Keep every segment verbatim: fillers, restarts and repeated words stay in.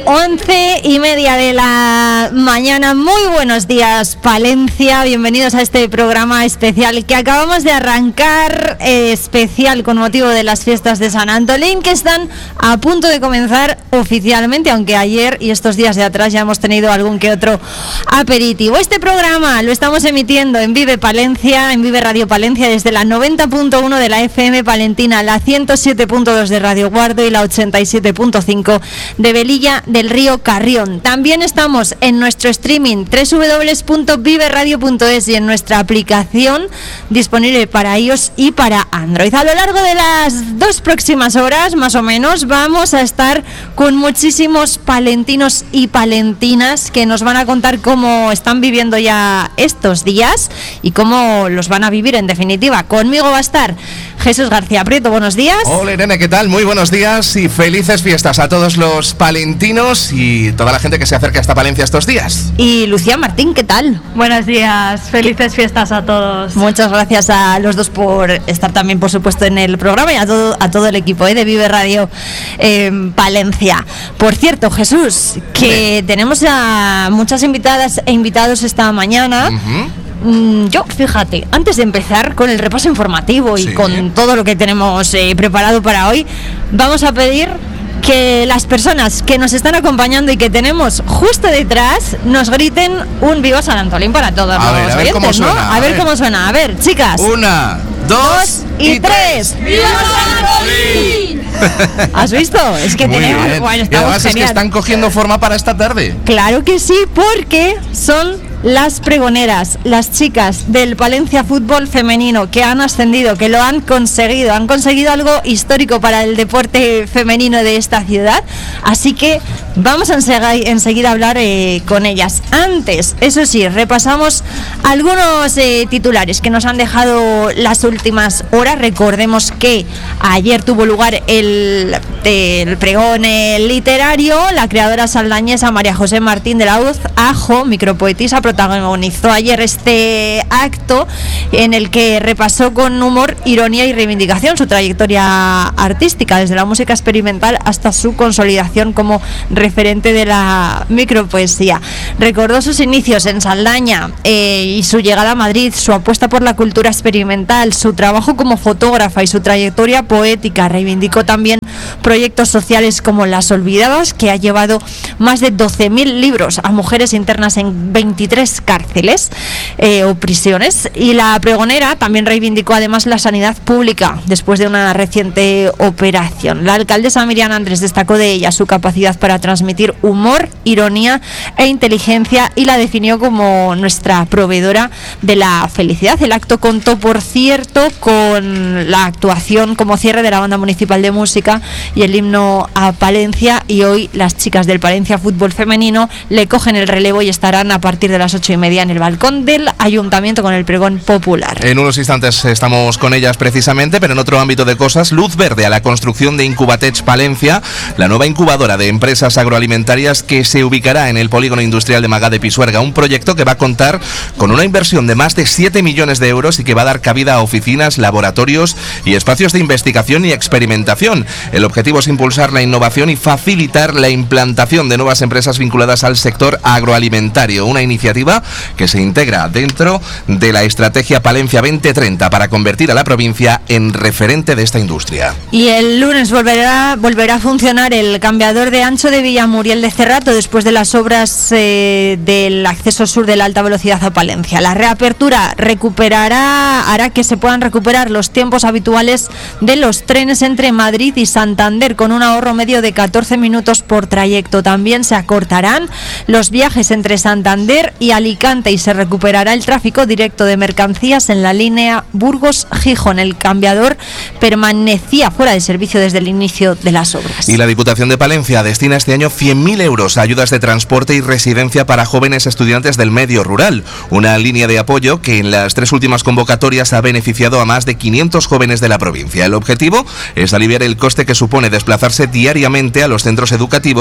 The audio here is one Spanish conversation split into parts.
once y media de la mañana. Muy buenos días, Palencia. Bienvenidos a este programa especial que acabamos de arrancar, eh, especial con motivo de las fiestas de San Antolín, que están a punto de comenzar oficialmente, aunque ayer y estos días de atrás ya hemos tenido algún que otro aperitivo. Este programa lo estamos emitiendo en Vive Palencia, en Vive Radio Palencia, desde la noventa punto uno de la F M palentina, la ciento siete punto dos de Radio Guardo y la ochenta y siete punto cinco de Velilla del Río Carrión. También estamos en nuestro streaming doble u doble u doble u punto vive radio punto es y en nuestra aplicación disponible para iOS y para Android. A lo largo de las dos próximas horas, más o menos, vamos a estar con muchísimos palentinos y palentinas que nos van a contar cómo están viviendo ya estos días y cómo los van a vivir en definitiva. Conmigo va a estar Jesús García Prieto. Buenos días. Hola Irene, ¿qué tal? Muy buenos días y felices fiestas a todos los palentinos y toda la gente que se acerca hasta Palencia estos días. Y Lucía Martín, ¿qué tal? Buenos días, felices fiestas a todos. Muchas gracias a los dos por estar también, por supuesto, en el programa y a todo, a todo el equipo ¿eh? de Vive Radio eh, Palencia. Por cierto, Jesús, que sí. tenemos a muchas invitadas e invitados esta mañana. Uh-huh. Yo, fíjate, antes de empezar con el repaso informativo y sí. con todo lo que tenemos eh, preparado para hoy, vamos a pedir que las personas que nos están acompañando y que tenemos justo detrás nos griten un Viva San Antolín para todos a los ver, a ver oyentes, cómo suena, ¿no? A, a ver, ver cómo suena. A ver, chicas. Una, dos, dos y, y tres. tres. ¡Viva San Antolín! ¿Has visto? Es que Muy tenemos... bien. Bueno, y además genial. Es que están cogiendo forma para esta tarde. Claro que sí, porque son las pregoneras, las chicas del Palencia Fútbol Femenino que han ascendido, que lo han conseguido, han conseguido algo histórico para el deporte femenino de esta ciudad, así que vamos a enseg- enseguida a hablar eh, con ellas. Antes, eso sí, repasamos algunos eh, titulares que nos han dejado las últimas horas. Recordemos que ayer tuvo lugar el, el pregón el literario. La creadora saldañesa María José Martín de la Hoz, Ajo, micropoetisa, protagonizó ayer este acto en el que repasó con humor, ironía y reivindicación su trayectoria artística, desde la música experimental hasta su consolidación como referente de la micropoesía. Recordó sus inicios en Saldaña eh, y su llegada a Madrid, su apuesta por la cultura experimental, su trabajo como fotógrafa y su trayectoria poética. Reivindicó también proyectos sociales como Las Olvidadas, que ha llevado más de doce mil libros a mujeres internas en veintitrés cárceles eh, o prisiones. Y la pregonera también reivindicó además la sanidad pública después de una reciente operación. La alcaldesa Miriam Andrés destacó de ella su capacidad para transmitir humor, ironía e inteligencia y la definió como nuestra proveedora de la felicidad. El acto contó, por cierto, con la actuación como cierre de la Banda Municipal de Música y el himno a Palencia, y hoy las chicas del Palencia Fútbol Femenino le cogen el relevo y estarán a partir de las ocho y media en el balcón del Ayuntamiento con el pregón popular. En unos instantes estamos con ellas precisamente, pero en otro ámbito de cosas, luz verde a la construcción de Incubatech Palencia, la nueva incubadora de empresas agroalimentarias que se ubicará en el polígono industrial de Magá de Pisuerga, un proyecto que va a contar con una inversión de más de siete millones de euros y que va a dar cabida a oficinas, laboratorios y espacios de investigación y experimentación. El objetivo es impulsar la innovación y facilitar la implantación de nuevas empresas vinculadas al sector agroalimentario, una iniciativa que se integra dentro de la estrategia Palencia veinte treinta para convertir a la provincia en referente de esta industria. Y el lunes volverá, volverá a funcionar el cambiador de ancho de Villamuriel de Cerrato después de las obras eh, del acceso sur de la alta velocidad a Palencia. La reapertura recuperará, hará que se puedan recuperar los tiempos habituales de los trenes entre Madrid y Santander, con un ahorro medio de catorce minutos por trayecto. También se acortarán los viajes entre Santander y Alicante y se recuperará el tráfico directo de mercancías en la línea Burgos-Gijón. El cambiador permanecía fuera de servicio desde el inicio de las obras. Y la Diputación de Palencia destina este año cien mil euros a ayudas de transporte y residencia para jóvenes estudiantes del medio rural, una línea de apoyo que en las tres últimas convocatorias ha beneficiado a más de quinientos jóvenes de la provincia. El objetivo es aliviar el coste que supone desplazarse diariamente a los centros educativos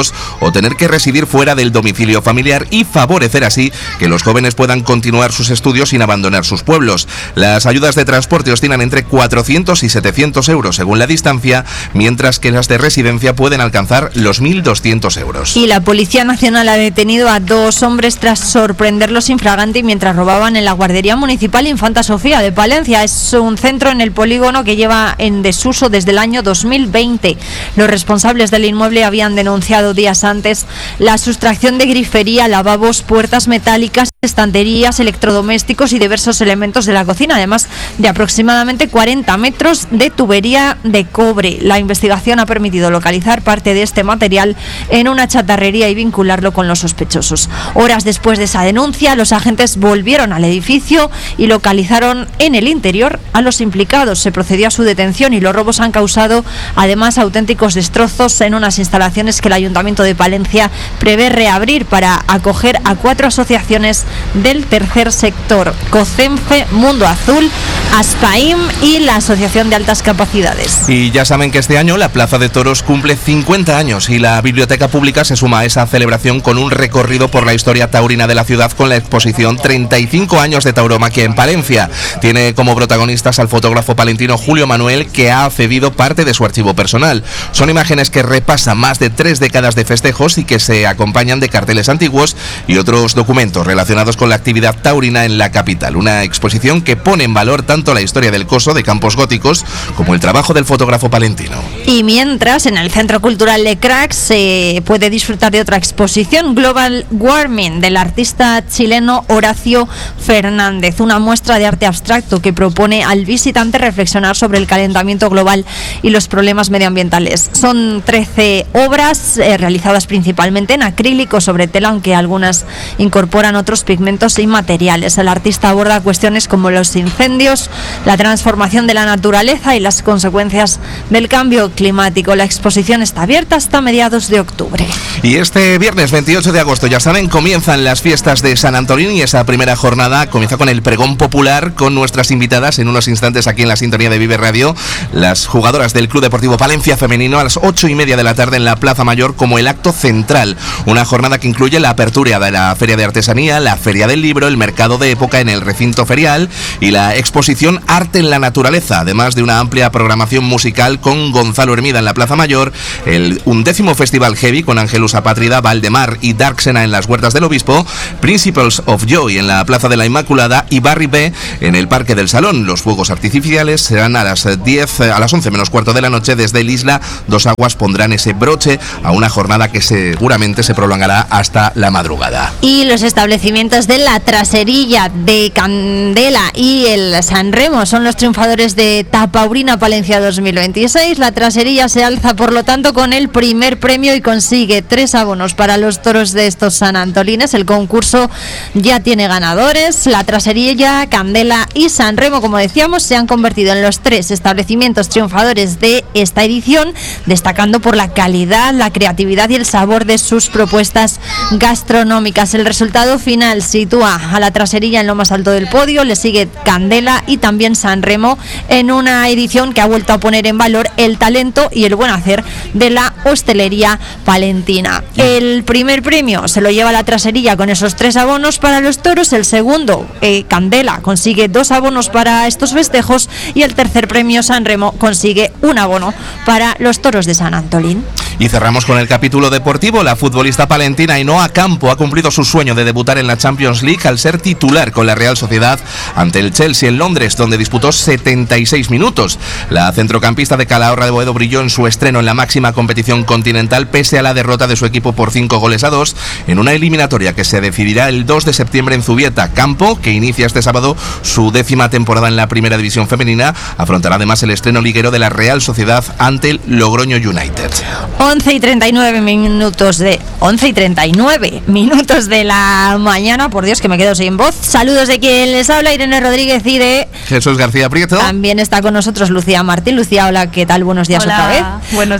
estudios o tener que residir fuera del domicilio familiar y favorecer así que los jóvenes puedan continuar sus estudios sin abandonar sus pueblos. Las ayudas de transporte oscilan entre cuatrocientos y setecientos euros según la distancia, mientras que las de residencia pueden alcanzar los mil doscientos euros. Y la Policía Nacional ha detenido a dos hombres tras sorprenderlos infraganti mientras robaban en la guardería municipal Infanta Sofía de Palencia. Es un centro en el polígono que lleva en desuso desde el año dos mil veinte. Los responsables del inmueble habían denunciado días antes la sustracción de grifería, lavabos, puertas metálicas, estanterías, electrodomésticos y diversos elementos de la cocina, además de aproximadamente cuarenta metros de tubería de cobre. La investigación ha permitido localizar parte de este material en una chatarrería y vincularlo con los sospechosos. Horas después de esa denuncia, los agentes volvieron al edificio y localizaron en el interior a los implicados. Se procedió a su detención y los robos han causado además auténticos destrozos en unas instalaciones que el Ayuntamiento de Palencia prevé reabrir para acoger a cuatro asociaciones del tercer sector: COCENFE, Mundo Azul, Aspaim y la Asociación de Altas Capacidades. Y ya saben que este año la Plaza de Toros cumple cincuenta años y la Biblioteca Pública se suma a esa celebración con un recorrido por la historia taurina de la ciudad con la exposición treinta y cinco años de tauromaquia en Palencia. Tiene como protagonistas al fotógrafo palentino Julio Manuel, que ha cedido parte de su archivo personal. Son imágenes que repasan más de tres décadas de festejos y que se acompañan de carteles antiguos y otros documentos relacionados con la actividad taurina en la capital. Una exposición que pone en valor tanto la historia del coso de Campos Góticos como el trabajo del fotógrafo palentino. Y mientras, en el Centro Cultural Le Crac se puede disfrutar de otra exposición, Global Warming, del artista chileno Horacio Fernández, una muestra de arte abstracto que propone al visitante reflexionar sobre el calentamiento global y los problemas medioambientales. Son trece obras eh, realizadas principalmente en acrílico sobre tela, aunque algunas incorporan otros pigmentos y materiales. El artista aborda cuestiones como los incendios, la transformación de la naturaleza y las consecuencias del cambio climático. La exposición está abierta hasta mediados de octubre. Y este viernes veintiocho de agosto, ya saben, comienzan las fiestas de San Antolín y esa primera jornada comienza con el pregón popular con nuestras invitadas en unos instantes aquí en la sintonía de Vive Radio, las jugadoras del Club Deportivo Palencia Femenino, a las ocho y media de la tarde en la Plaza Mayor como el acto central. Una jornada que incluye la apertura de la Feria de Artesanía, la Feria del Libro, el mercado de época en el recinto ferial y la exposición Arte en la Naturaleza, además de una amplia programación musical con Gonzalo Hermida en la Plaza Mayor, el undécimo Festival Heavy con Ángelus Apátrida, Valdemar y Darksena en las Huertas del Obispo, Principles of Joy en la Plaza de la Inmaculada y Barry B en el Parque del Salón. Los fuegos artificiales serán a las diez, a las once menos cuarto de la noche. Desde el Isla Dos Aguas pondrán ese broche a una jornada que seguramente se prolongará hasta la madrugada. Y los establecimientos de la Traserilla, de Candela y el San Remo son los triunfadores de Tapaurina Palencia dos mil veintiséis. La Traserilla se alza, por lo tanto, con el primer premio y consigue tres abonos para los toros de estos San Antolines. El concurso ya tiene ganadores. La Traserilla, Candela y San Remo, como decíamos, se han convertido en los tres establecimientos triunfadores de esta edición, destacando por la calidad, la creatividad y el sabor de sus propuestas gastronómicas. El resultado final sitúa a la Traserilla en lo más alto del podio, le sigue Candela y también San Remo, en una edición que ha vuelto a poner en valor el talento y el buen hacer de la hostelería palentina. El primer premio se lo lleva la Traserilla con esos tres abonos para los toros, el segundo, eh, Candela, consigue dos abonos para estos festejos y el tercer premio, San Remo, consigue un abono para los toros de San Antolín. Y cerramos con el capítulo deportivo. La futbolista palentina Ainhoa Campo ha cumplido su sueño de debutar en la Champions League al ser titular con la Real Sociedad ante el Chelsea en Londres, donde disputó setenta y seis minutos. La centrocampista de Calahorra de Boedo brilló en su estreno en la máxima competición continental pese a la derrota de su equipo por cinco goles a dos en una eliminatoria que se decidirá el dos de septiembre en Zubieta. Campo, que inicia este sábado su décima temporada en la primera división femenina, afrontará además el estreno liguero de la Real Sociedad ante el Logroño United. once y treinta y nueve minutos de once y treinta y nueve minutos de la mañana. Por Dios, que me quedo sin voz. Saludos de quien les habla, Irene Rodríguez, y de Jesús García Prieto. También está con nosotros Lucía Martín. Lucía, hola, ¿qué tal? Buenos días. Hola, otra vez. Buenos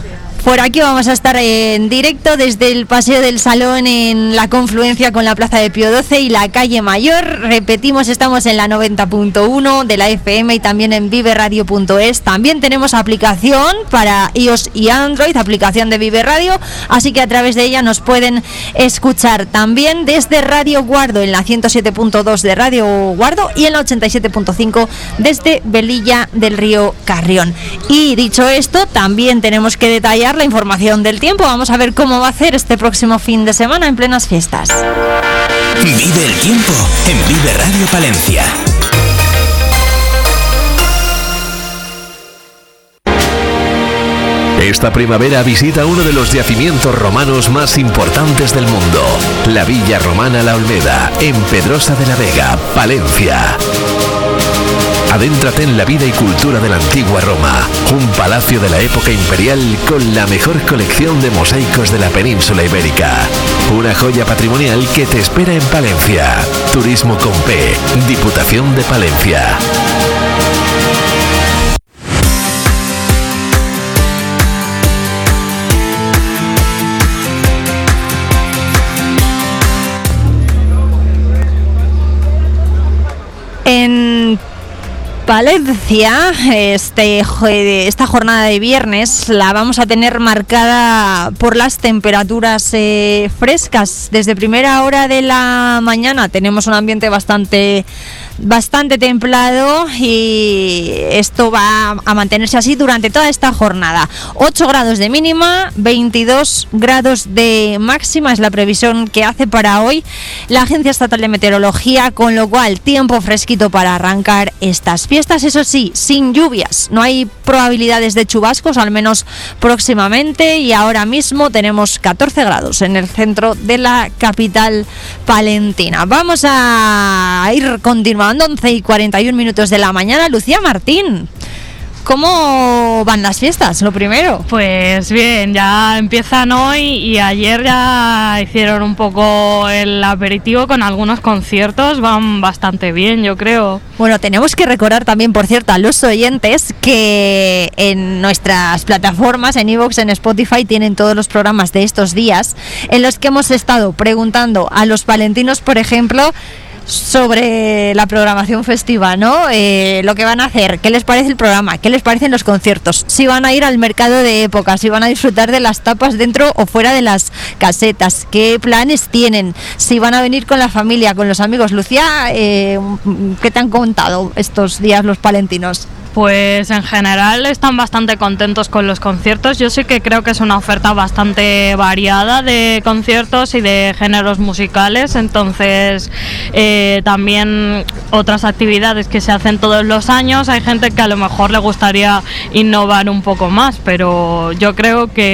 Por aquí vamos a estar en directo desde el Paseo del Salón en la confluencia con la Plaza de Pío doce y la Calle Mayor. Repetimos, estamos en la noventa punto uno de la F M y también en vive radio punto es. También tenemos aplicación para iOS y Android, aplicación de Vive Radio, así que a través de ella nos pueden escuchar también desde Radio Guardo en la ciento siete punto dos de Radio Guardo y en la ochenta y siete punto cinco desde Velilla del Río Carrión. Y dicho esto, también tenemos que detallar la información del tiempo. Vamos a ver cómo va a hacer este próximo fin de semana en plenas fiestas. Vive el tiempo en Vive Radio Palencia. Esta primavera visita uno de los yacimientos romanos más importantes del mundo, la Villa Romana La Olmeda, en Pedrosa de la Vega, Palencia. Adéntrate en la vida y cultura de la antigua Roma, un palacio de la época imperial con la mejor colección de mosaicos de la península ibérica. Una joya patrimonial que te espera en Palencia. Turismo con P, Diputación de Palencia. En Palencia, este, esta jornada de viernes la vamos a tener marcada por las temperaturas eh, frescas. Desde primera hora de la mañana tenemos un ambiente bastante, bastante templado y esto va a mantenerse así durante toda esta jornada. ocho grados de mínima, veintidós grados de máxima es la previsión que hace para hoy la Agencia Estatal de Meteorología, con lo cual tiempo fresquito para arrancar estas fiestas, eso sí, sin lluvias. No hay probabilidades de chubascos, al menos próximamente, y ahora mismo tenemos catorce grados en el centro de la capital palentina. Vamos a ir continuando, once y cuarenta y un minutos de la mañana. Lucía Martín, ¿cómo van las fiestas? Lo primero. Pues bien, ya empiezan hoy y ayer ya hicieron un poco el aperitivo con algunos conciertos, van bastante bien, yo creo. Bueno, tenemos que recordar también, por cierto, a los oyentes que en nuestras plataformas, en iVoox, en Spotify, tienen todos los programas de estos días en los que hemos estado preguntando a los palentinos, por ejemplo, sobre la programación festiva, ¿no? Eh, lo que van a hacer, qué les parece el programa, qué les parecen los conciertos, si van a ir al mercado de época, si van a disfrutar de las tapas dentro o fuera de las casetas, qué planes tienen, si van a venir con la familia, con los amigos. Lucía, eh, ¿qué te han contado estos días los palentinos? Pues en general están bastante contentos con los conciertos. Yo sí que creo que es una oferta bastante variada de conciertos y de géneros musicales, entonces eh, también otras actividades que se hacen todos los años. Hay gente que a lo mejor le gustaría innovar un poco más, pero yo creo que